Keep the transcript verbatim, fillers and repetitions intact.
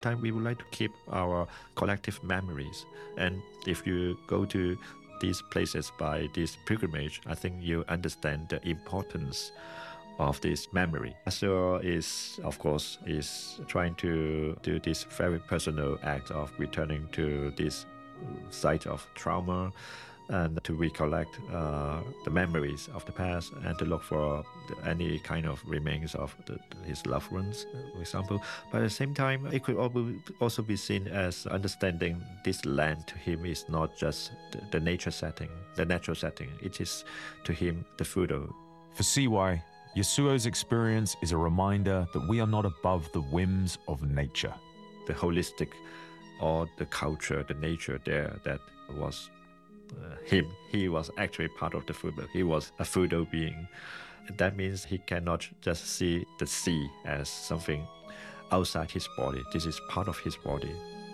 time we would like to keep our collective memories. And if you go to these places by this pilgrimage, I think you understand the importance of this memory. So is, of course, is trying to do this very personal act of returning to this site of trauma and to recollect uh, the memories of the past and to look for the, any kind of remains of the, his loved ones, for example. But at the same time, it could also be seen as understanding this land to him is not just the, the nature setting, the natural setting. It is to him the Fudo. For C Y, Yasuo's experience is a reminder that we are not above the whims of nature. The holistic or the culture, the nature there that was uh, him. He was actually part of the Fudo. He was a Fudo being. That means he cannot just see the sea as something outside his body. This is part of his body.